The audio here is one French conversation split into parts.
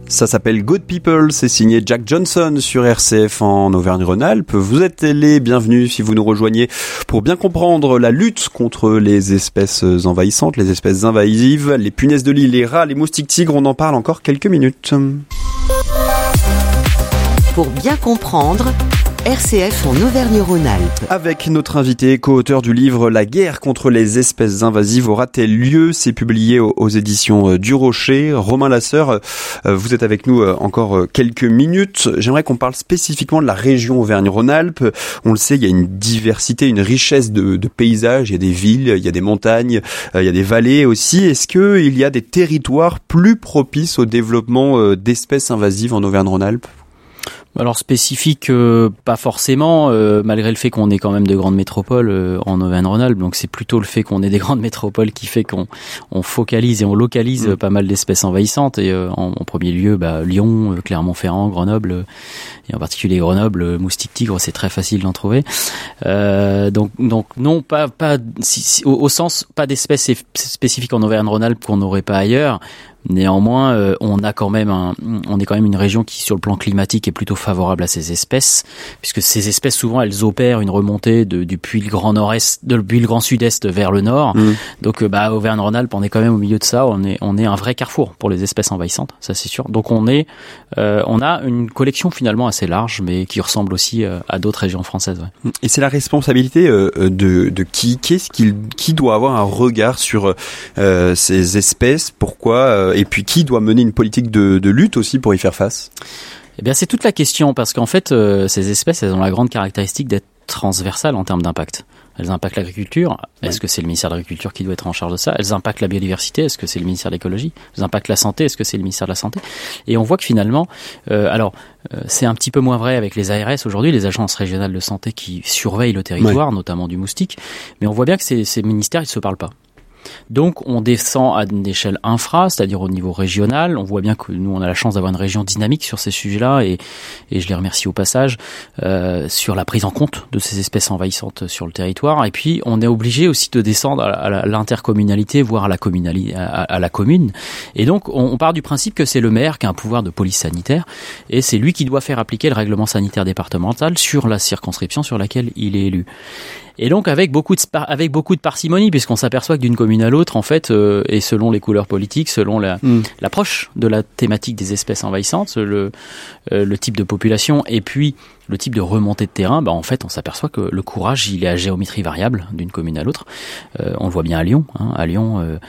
Ça s'appelle Good People, c'est signé Jack Johnson sur RCF en Auvergne-Rhône-Alpes. Vous êtes les bienvenus si vous nous rejoignez pour bien comprendre la lutte contre les espèces envahissantes, les espèces invasives, les punaises de lit, les rats, les moustiques tigres. On en parle encore quelques minutes. Pour bien comprendre, RCF en Auvergne-Rhône-Alpes. Avec notre invité, co-auteur du livre La guerre contre les espèces invasives aura-t-elle lieu ? C'est publié aux éditions du Rocher. Romain Lasseur, vous êtes avec nous encore quelques minutes. J'aimerais qu'on parle spécifiquement de la région Auvergne-Rhône-Alpes. On le sait, il y a une diversité, une richesse de paysages. Il y a des villes, il y a des montagnes, il y a des vallées aussi. Est-ce qu'il y a des territoires plus propices au développement d'espèces invasives en Auvergne-Rhône-Alpes ? Alors spécifique, pas forcément, malgré le fait qu'on ait quand même de grandes métropoles en Auvergne-Rhône-Alpes. Donc c'est plutôt le fait qu'on ait des grandes métropoles qui fait qu'on focalise et on localise pas mal d'espèces envahissantes. Et en premier lieu, Lyon, Clermont-Ferrand, Grenoble, et en particulier Grenoble, moustique tigre, c'est très facile d'en trouver. Donc non, pas au sens pas d'espèces spécifiques en Auvergne-Rhône-Alpes qu'on n'aurait pas ailleurs. Néanmoins, on est quand même une région qui, sur le plan climatique, est plutôt favorable à ces espèces, puisque ces espèces, souvent, elles opèrent une remontée depuis le Grand Nord-Est, depuis le Grand Sud-Est vers le Nord. Donc, Auvergne-Rhône-Alpes, on est quand même au milieu de ça. On est un vrai carrefour pour les espèces envahissantes, ça c'est sûr. Donc, on a une collection finalement assez large, mais qui ressemble aussi à d'autres régions françaises. Ouais. Et c'est la responsabilité de qui doit avoir un regard sur ces espèces. Pourquoi et puis qui doit mener une politique de lutte aussi pour y faire face ? Eh bien, c'est toute la question, parce qu'en fait, ces espèces, elles ont la grande caractéristique d'être transversales en termes d'impact. Elles impactent l'agriculture. Est-ce que c'est le ministère de l'Agriculture qui doit être en charge de ça ? Elles impactent la biodiversité. Est-ce que c'est le ministère de l'Écologie ? Elles impactent la santé. Est-ce que c'est le ministère de la Santé ? Et on voit que finalement, c'est un petit peu moins vrai avec les ARS aujourd'hui, les agences régionales de santé qui surveillent le territoire, notamment du moustique. Mais on voit bien que ces ministères, ils se parlent pas. Donc on descend à une échelle infra, c'est-à-dire au niveau régional. On voit bien que nous on a la chance d'avoir une région dynamique sur ces sujets-là et je les remercie au passage sur la prise en compte de ces espèces envahissantes sur le territoire. Et puis on est obligé aussi de descendre à l'intercommunalité, voire à la commune. Et donc on part du principe que c'est le maire qui a un pouvoir de police sanitaire et c'est lui qui doit faire appliquer le règlement sanitaire départemental sur la circonscription sur laquelle il est élu. Et donc avec beaucoup de parcimonie, puisqu'on s'aperçoit que d'une commune à l'autre, en fait, et selon les couleurs politiques, selon l'approche de la thématique des espèces envahissantes, le type de population et puis le type de remontée de terrain, en fait, on s'aperçoit que le courage, il est à géométrie variable d'une commune à l'autre. On le voit bien à Lyon. À Lyon,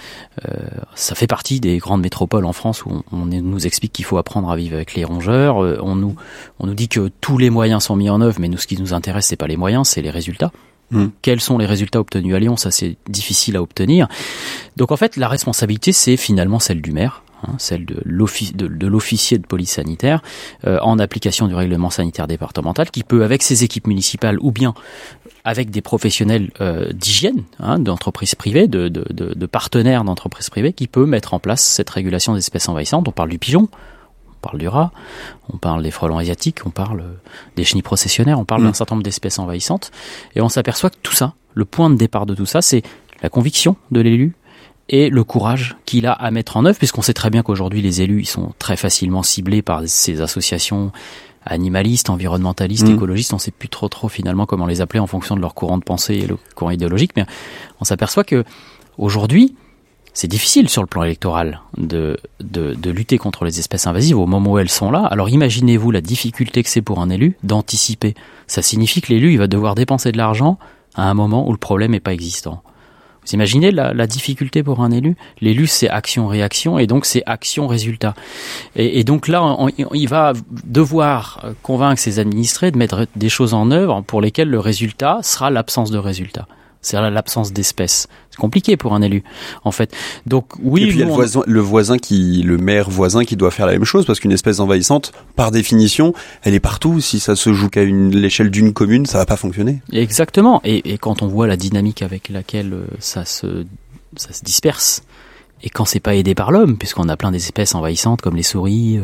ça fait partie des grandes métropoles en France où on nous explique qu'il faut apprendre à vivre avec les rongeurs. On nous dit que tous les moyens sont mis en œuvre, mais nous, ce qui nous intéresse, c'est pas les moyens, c'est les résultats. Quels sont les résultats obtenus à Lyon ? Ça, c'est difficile à obtenir. Donc, en fait, la responsabilité, c'est finalement celle du maire, celle de l'officier de police sanitaire, en application du règlement sanitaire départemental, qui peut, avec ses équipes municipales ou bien avec des professionnels d'hygiène, d'entreprises privées, de partenaires d'entreprises privées, qui peut mettre en place cette régulation des espèces envahissantes. On parle du pigeon. On parle du rat, on parle des frelons asiatiques, on parle des chenilles processionnaires, on parle d'un certain nombre d'espèces envahissantes. Et on s'aperçoit que tout ça, le point de départ de tout ça, c'est la conviction de l'élu et le courage qu'il a à mettre en œuvre, puisqu'on sait très bien qu'aujourd'hui, les élus, ils sont très facilement ciblés par ces associations animalistes, environnementalistes, écologistes. On ne sait plus trop finalement comment les appeler en fonction de leur courant de pensée et le courant idéologique. Mais on s'aperçoit que aujourd'hui, c'est difficile sur le plan électoral de lutter contre les espèces invasives au moment où elles sont là. Alors imaginez-vous la difficulté que c'est pour un élu d'anticiper. Ça signifie que l'élu il va devoir dépenser de l'argent à un moment où le problème n'est pas existant. Vous imaginez la difficulté pour un élu ? L'élu, c'est action-réaction et donc c'est action-résultat. Et donc là, il va devoir convaincre ses administrés de mettre des choses en œuvre pour lesquelles le résultat sera l'absence de résultat. C'est-à-dire l'absence d'espèces. C'est compliqué pour un élu, en fait. Donc oui. Et puis il y a le maire voisin qui doit faire la même chose, parce qu'une espèce envahissante, par définition, elle est partout. Si ça se joue qu'à l'échelle d'une commune, ça va pas fonctionner. Exactement. Et quand on voit la dynamique avec laquelle ça se disperse, et quand c'est pas aidé par l'homme, puisqu'on a plein d'espèces envahissantes comme les souris.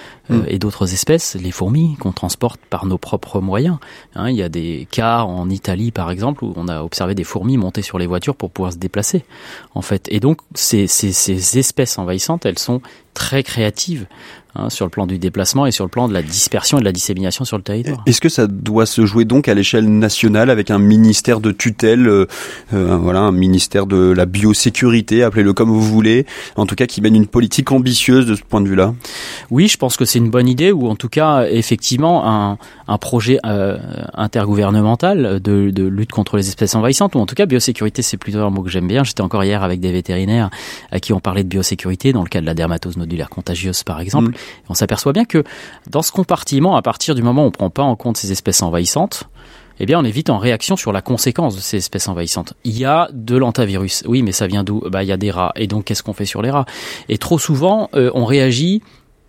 Et d'autres espèces, les fourmis, qu'on transporte par nos propres moyens. Il y a des cas en Italie, par exemple, où on a observé des fourmis monter sur les voitures pour pouvoir se déplacer, en fait. Et donc, ces espèces envahissantes, elles sont très créative. Sur le plan du déplacement et sur le plan de la dispersion et de la dissémination sur le territoire. Est-ce que ça doit se jouer donc à l'échelle nationale avec un ministère de tutelle, un ministère de la biosécurité, appelez-le comme vous voulez, en tout cas qui mène une politique ambitieuse de ce point de vue-là? Oui, je pense que c'est une bonne idée, ou en tout cas effectivement un projet intergouvernemental de lutte contre les espèces envahissantes, ou en tout cas biosécurité, c'est plutôt un mot que j'aime bien. J'étais encore hier avec des vétérinaires à qui on parlait de biosécurité dans le cas de la dermatose nodulaire contagieuse par exemple. On s'aperçoit bien que dans ce compartiment, à partir du moment où on ne prend pas en compte ces espèces envahissantes, eh bien on est vite en réaction sur la conséquence de ces espèces envahissantes. Il y a de l'hantavirus. Oui, mais ça vient d'où ? Il y a des rats. Et donc qu'est-ce qu'on fait sur les rats ? Et trop souvent, on réagit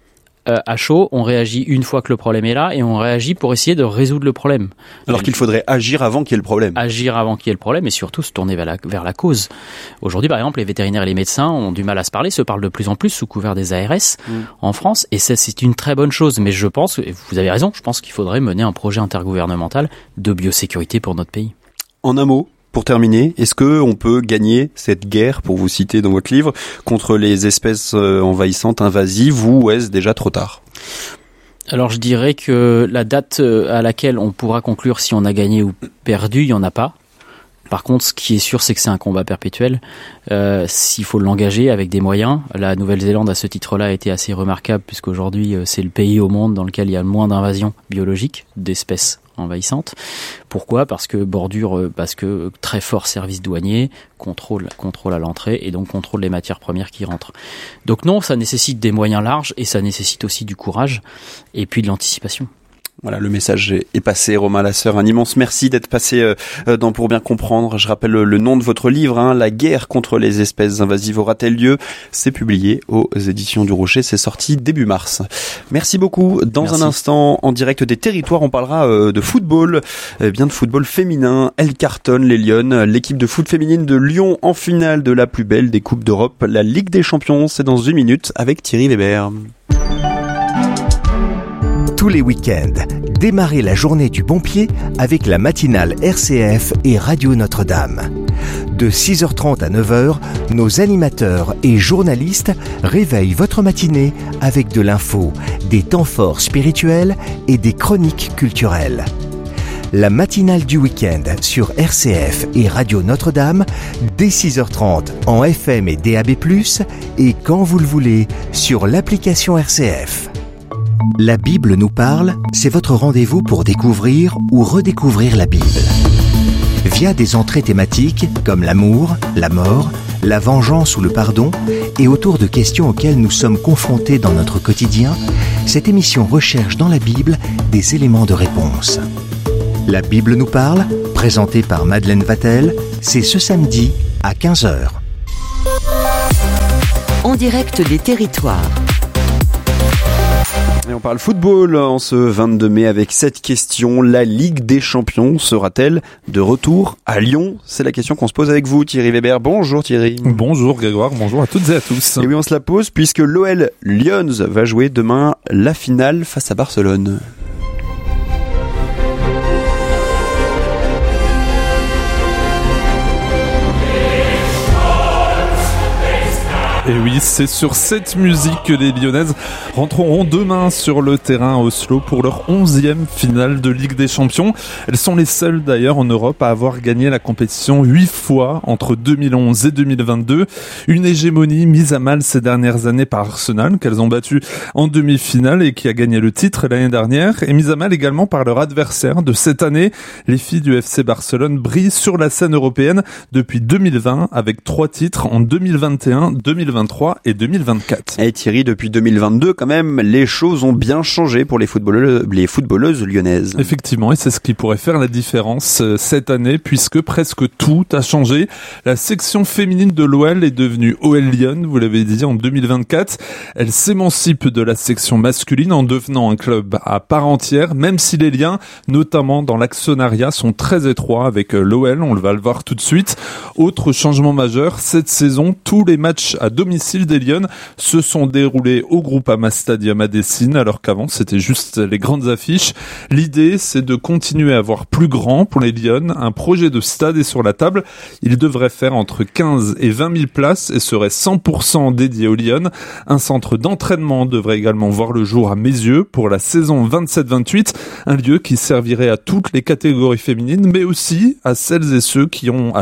à chaud, on réagit une fois que le problème est là et on réagit pour essayer de résoudre le problème. Alors qu'il faudrait agir avant qu'il y ait le problème. Agir avant qu'il y ait le problème et surtout se tourner vers la cause. Aujourd'hui, par exemple, les vétérinaires et les médecins ont du mal à se parlent de plus en plus sous couvert des ARS en France, et ça, c'est une très bonne chose. Mais je pense, et vous avez raison, je pense qu'il faudrait mener un projet intergouvernemental de biosécurité pour notre pays. En un mot, pour terminer, est-ce que on peut gagner cette guerre, pour vous citer dans votre livre, contre les espèces envahissantes, invasives, ou est-ce déjà trop tard ? Alors je dirais que la date à laquelle on pourra conclure si on a gagné ou perdu, il n'y en a pas. Par contre, ce qui est sûr, c'est que c'est un combat perpétuel. S'il faut l'engager avec des moyens. La Nouvelle-Zélande, à ce titre-là, a été assez remarquable, puisqu'aujourd'hui, c'est le pays au monde dans lequel il y a le moins d'invasions biologiques d'espèces envahissantes. Pourquoi ? Parce que très fort service douanier, contrôle à l'entrée et donc contrôle les matières premières qui rentrent. Donc non, ça nécessite des moyens larges et ça nécessite aussi du courage et puis de l'anticipation. Voilà, le message est passé. Romain Lasseur, un immense merci d'être passé dans Pour bien comprendre. Je rappelle le nom de votre livre, La guerre contre les espèces invasives aura-t-elle lieu ? C'est publié aux éditions du Rocher, c'est sorti début mars. Merci beaucoup. Dans un instant, en direct des territoires, on parlera de football, de football féminin. Elle cartonne, les Lyonnes. L'équipe de foot féminine de Lyon en finale de la plus belle des Coupes d'Europe, la Ligue des Champions. C'est dans 1 minute avec Thierry Weber. Tous les week-ends, démarrez la journée du bon pied avec la matinale RCF et Radio Notre-Dame. De 6h30 à 9h, nos animateurs et journalistes réveillent votre matinée avec de l'info, des temps forts spirituels et des chroniques culturelles. La matinale du week-end sur RCF et Radio Notre-Dame, dès 6h30 en FM et DAB+, et quand vous le voulez, sur l'application RCF. La Bible nous parle, c'est votre rendez-vous pour découvrir ou redécouvrir la Bible. Via des entrées thématiques comme l'amour, la mort, la vengeance ou le pardon, et autour de questions auxquelles nous sommes confrontés dans notre quotidien, cette émission recherche dans la Bible des éléments de réponse. La Bible nous parle, présentée par Madeleine Vatel, c'est ce samedi à 15h. En direct des territoires. Et on parle football en ce 22 mai avec cette question. La Ligue des Champions sera-t-elle de retour à Lyon ? C'est la question qu'on se pose avec vous, Thierry Weber. Bonjour Thierry. Bonjour Grégoire, bonjour à toutes et à tous. Et oui, on se la pose puisque l'OL Lyons va jouer demain la finale face à Barcelone. Et oui, c'est sur cette musique que les Lyonnaises rentreront demain sur le terrain à Oslo pour leur 11e finale de Ligue des Champions. Elles sont les seules d'ailleurs en Europe à avoir gagné la compétition 8 fois entre 2011 et 2022. Une hégémonie mise à mal ces dernières années par Arsenal, qu'elles ont battu en demi-finale et qui a gagné le titre l'année dernière, et mise à mal également par leur adversaire de cette année. Les filles du FC Barcelone brillent sur la scène européenne depuis 2020 avec 3 titres en 2021, 2023 et 2024. Et Thierry, depuis 2022, quand même, les choses ont bien changé pour les footballeuses lyonnaises. Effectivement, et c'est ce qui pourrait faire la différence cette année, puisque presque tout a changé. La section féminine de l'OL est devenue OL Lyon, vous l'avez dit, en 2024. Elle s'émancipe de la section masculine en devenant un club à part entière, même si les liens, notamment dans l'actionnariat, sont très étroits avec l'OL, on va le voir tout de suite. Autre changement majeur, cette saison, tous les matchs à domicile domicile des Lions se sont déroulés au Groupama Stadium à Dessine, alors qu'avant c'était juste les grandes affiches. L'idée, c'est de continuer à voir plus grand pour les Lions. Un projet de stade est sur la table. Il devrait faire entre 15 et 20 000 places et serait 100% dédié aux Lions. Un centre d'entraînement devrait également voir le jour à Meyzieux pour la saison 27-28, un lieu qui servirait à toutes les catégories féminines, mais aussi à celles et ceux qui ont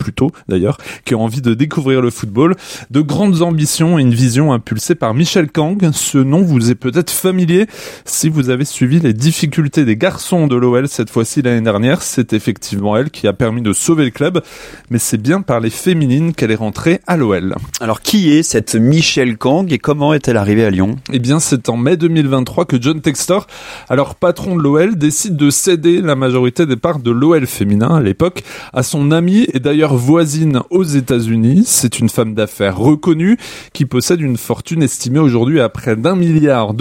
envie de découvrir le football. De grandes ambitions et une vision impulsée par Michel Kang. Ce nom vous est peut-être familier si vous avez suivi les difficultés des garçons de l'OL cette fois-ci l'année dernière. C'est effectivement elle qui a permis de sauver le club, mais c'est bien par les féminines qu'elle est rentrée à l'OL. Alors qui est cette Michel Kang et comment est-elle arrivée à Lyon ? Eh bien, c'est en mai 2023 que John Textor, alors patron de l'OL, décide de céder la majorité des parts de l'OL féminin à l'époque à son amie et d'ailleurs voisine aux États-Unis. C'est une femme d'affaires reconnue qui possède une fortune estimée aujourd'hui à près d'$1 milliard.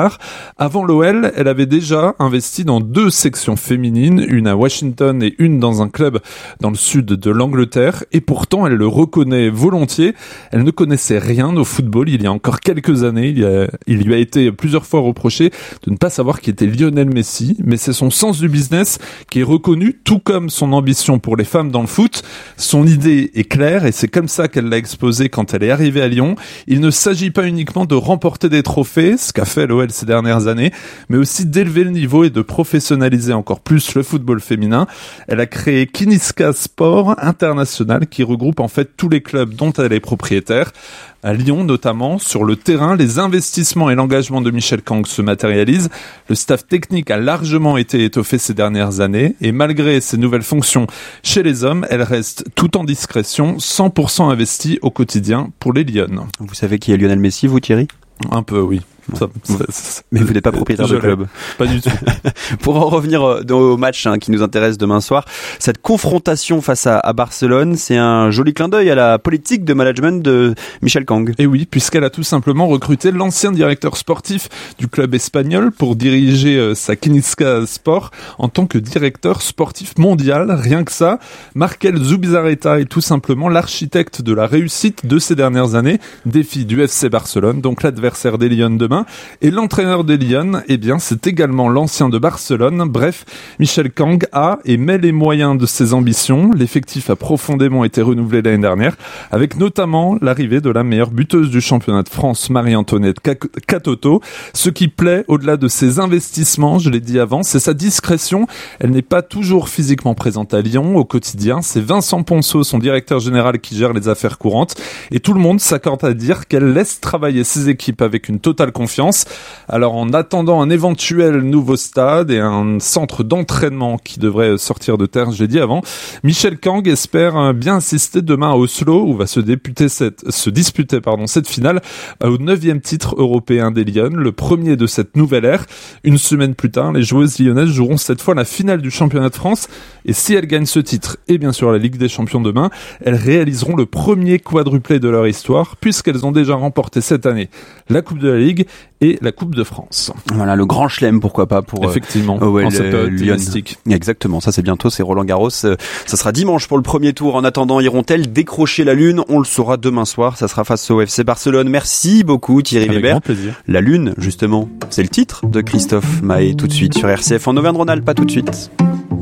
Avant l'OL, elle avait déjà investi dans 2 sections féminines, une à Washington et une dans un club dans le sud de l'Angleterre, et pourtant elle le reconnaît volontiers. Elle ne connaissait rien au football il y a encore quelques années. Il lui a été plusieurs fois reproché de ne pas savoir qui était Lionel Messi, mais c'est son sens du business qui est reconnu, tout comme son ambition pour les femmes dans le foot. Son idée est claire et c'est comme ça qu'elle l'a exposée quand elle est arrivée à Lyon. Il ne s'agit pas uniquement de remporter des trophées, ce qu'a fait l'OL ces dernières années, mais aussi d'élever le niveau et de professionnaliser encore plus le football féminin. Elle a créé Kiniska Sport International qui regroupe en fait tous les clubs dont elle est propriétaire. À Lyon notamment, sur le terrain, les investissements et l'engagement de Michel Kang se matérialisent. Le staff technique a largement été étoffé ces dernières années et malgré ses nouvelles fonctions chez les hommes, elle reste tout en discrétion, 100% investie au quotidien pour les Lions. Vous savez qui est Lionel Messi, vous Thierry ? Un peu, oui. Mais vous n'êtes pas propriétaire de club. Pas du tout. Pour en revenir au match qui nous intéresse demain soir, cette confrontation face à Barcelone, c'est un joli clin d'œil à la politique de management de Michel Kang. Et oui, puisqu'elle a tout simplement recruté l'ancien directeur sportif du club espagnol pour diriger sa Kiniska Sport en tant que directeur sportif mondial. Rien que ça, Markel Zubizarreta est tout simplement l'architecte de la réussite de ces dernières années, défi du FC Barcelone, donc l'adversaire des Lions demain. Et l'entraîneur des Lions, eh bien, c'est également l'ancien de Barcelone. Bref, Michel Kang a et met les moyens de ses ambitions. L'effectif a profondément été renouvelé l'année dernière, avec notamment l'arrivée de la meilleure buteuse du championnat de France, Marie-Antoinette Katoto. Ce qui plaît, au-delà de ses investissements, je l'ai dit avant, c'est sa discrétion. Elle n'est pas toujours physiquement présente à Lyon au quotidien. C'est Vincent Ponceau, son directeur général, qui gère les affaires courantes. Et tout le monde s'accorde à dire qu'elle laisse travailler ses équipes avec une totale confiance. Alors en attendant un éventuel nouveau stade et un centre d'entraînement qui devrait sortir de terre, je l'ai dit avant, Michel Kang espère bien assister demain à Oslo où va se disputer cette finale au 9e titre européen des Lions, le premier de cette nouvelle ère. Une semaine plus tard, les joueuses lyonnaises joueront cette fois la finale du championnat de France et si elles gagnent ce titre et bien sûr la Ligue des Champions demain, elles réaliseront le premier quadruplé de leur histoire puisqu'elles ont déjà remporté cette année la Coupe de la Ligue et la Coupe de France. Voilà, le grand chelem, pourquoi pas pour effectivement en cette période tennistique. Exactement, ça c'est bientôt, c'est Roland Garros. Ça sera dimanche pour le premier tour. En attendant, iront-elles décrocher la Lune ? On le saura demain soir, ça sera face au FC Barcelone. Merci beaucoup Thierry Avec Weber. Grand plaisir. La Lune, justement, c'est le titre de Christophe Mahé tout de suite sur RCF en Auvergne-Rhône-Alpes, pas tout de suite.